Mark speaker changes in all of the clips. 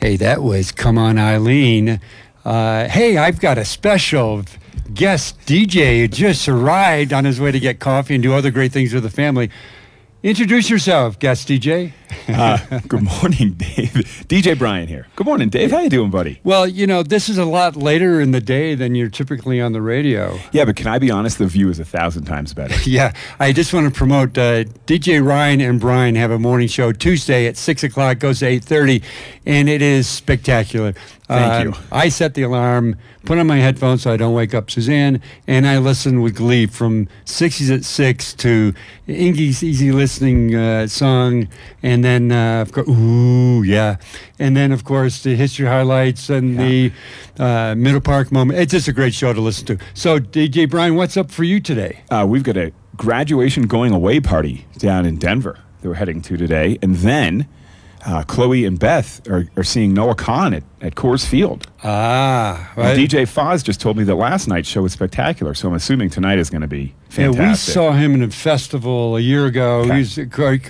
Speaker 1: Hey, that was Come On Eileen. Hey, I've got a special guest DJ who just arrived on his way to get coffee and do other great things with the family. Introduce yourself, guest DJ.
Speaker 2: Good morning, Dave. DJ Brian here. Good morning, Dave. How you doing, buddy?
Speaker 1: Well, you know, this is a lot later in the day than you're typically on the radio.
Speaker 2: Yeah, but can I be honest? The view is 1,000 times better.
Speaker 1: Yeah, I just want to promote DJ Ryan and Brian have a morning show Tuesday at 6 o'clock, goes to 8:30, and it is spectacular.
Speaker 2: Thank you.
Speaker 1: I set the alarm, put on my headphones so I don't wake up Suzanne, and I listen with glee from 60s at 6 to Ingy's Easy Listening song, and then, of course, ooh, yeah. And then, of course, the history highlights and the Middle Park moment. It's just a great show to listen to. So, DJ Brian, what's up for you today?
Speaker 2: We've got a graduation going away party down in Denver that we're heading to today, and then Chloe and Beth are seeing Noah Kahn at Coors Field.
Speaker 1: Right.
Speaker 2: DJ Foz just told me that last night's show was spectacular, so I'm assuming tonight is going to be fantastic.
Speaker 1: Yeah, we saw him in a festival a year ago.
Speaker 2: Okay.
Speaker 1: He's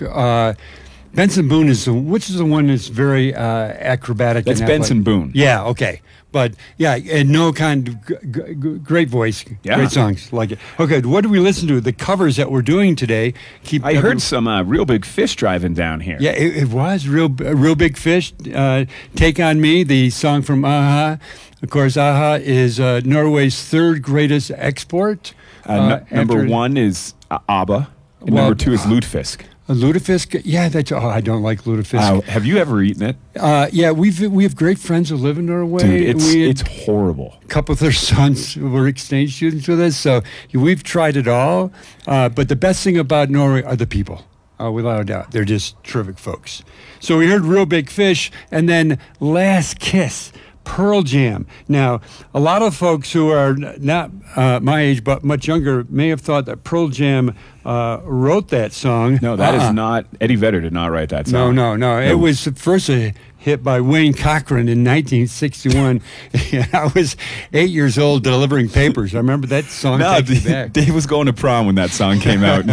Speaker 1: Benson Boone which is the one that's very acrobatic.
Speaker 2: That's Benson Boone.
Speaker 1: Yeah, okay. But, yeah, and Noah Kahn, great voice, great songs, like it. Okay, what do we listen to? The covers that we're doing today.
Speaker 2: I heard some Real Big Fish driving down here.
Speaker 1: Yeah, it was Real Big Fish. Take On Me, the song from a-ha. Of course, a-ha is Norway's third greatest export.
Speaker 2: Number one is ABBA, and number two is Lutefisk.
Speaker 1: Lutefisk, yeah, I don't like Lutefisk.
Speaker 2: Have you ever eaten it?
Speaker 1: Yeah, we have great friends who live in Norway.
Speaker 2: Dude, it's horrible.
Speaker 1: A couple of their sons were exchange students with us, so we've tried it all. But the best thing about Norway are the people, without a doubt. They're just terrific folks. So we heard Real Big Fish, and then Last Kiss, Pearl Jam. Now, a lot of folks who are not my age but much younger may have thought that Pearl Jam wrote that song.
Speaker 2: No, that is not. Eddie Vedder did not write that song.
Speaker 1: No. It was first a hit by Wayne Cochran in 1961. I was 8 years old delivering papers. I remember that song.
Speaker 2: Dave was going to prom when that song came out in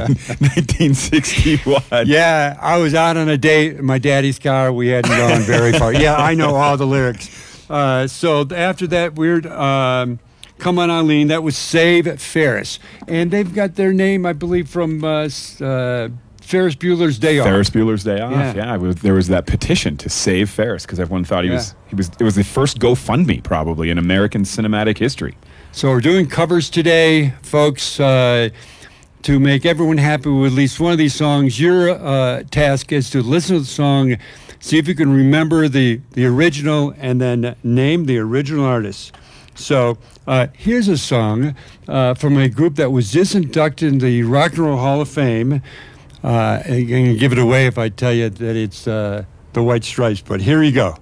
Speaker 2: 1961.
Speaker 1: Yeah, I was out on a date in my daddy's car. We hadn't gone very far. Yeah, I know all the lyrics. So after that weird Come On Eileen, that was Save Ferris. And they've got their name, I believe, from Ferris Bueller's Day Off.
Speaker 2: Ferris Bueller's Day Off, yeah. There was that petition to save Ferris because everyone thought it was the first GoFundMe probably in American cinematic history.
Speaker 1: So we're doing covers today, folks, to make everyone happy with at least one of these songs. Your task is to listen to the song, see if you can remember the original, and then name the original artist. So here's a song from a group that was just inducted into the Rock and Roll Hall of Fame. I'm going to give it away if I tell you that it's the White Stripes, but here you go.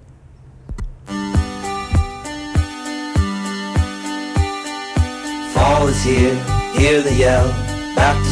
Speaker 3: Fall is here, hear the yell, back to